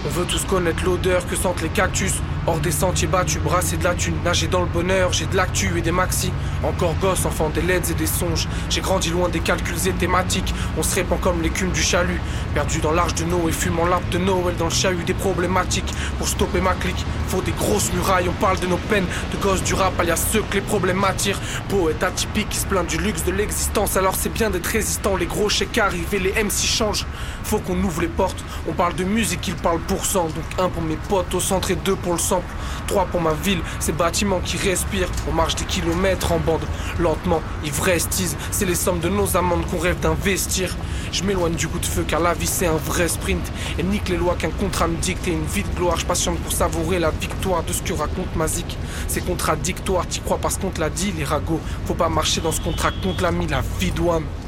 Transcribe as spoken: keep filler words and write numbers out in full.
On veut tous connaître l'odeur que sentent les cactus. Hors des sentiers battus, brasser de la thune. Nager dans le bonheur, j'ai de l'actu et des maxi. Encore gosse, enfant des leds et des songes. J'ai grandi loin des calculs et thématiques. On se répand comme l'écume du chalut. Perdu dans l'arche de Noé, fumant l'arbre de Noël dans le chahut des problématiques. Pour stopper ma clique, faut des grosses murailles. On parle de nos peines, de gosses du rap, alias ceux que les problèmes attirent. Poète atypique qui se plaint du luxe de l'existence. Alors c'est bien d'être résistant, les gros chèques arrivent et les M C changent. Faut qu'on ouvre les portes, on parle de musique, ils parlent pour cent. Donc un pour mes potes au centre et deux pour le sample. Trois pour ma ville, ces bâtiments qui respirent. On marche des kilomètres en bande, lentement, ivrestise. C'est les sommes de nos amendes qu'on rêve d'investir. Je m'éloigne du coup de feu car la vie c'est un vrai sprint. Et nique les lois qu'un contrat me dicte et une vie de gloire. Je patiente pour savourer la victoire de ce que raconte ma zik. C'est contradictoire, t'y crois parce qu'on te l'a dit les ragots. Faut pas marcher dans ce contrat qu'on te l'a mis, la vie douane.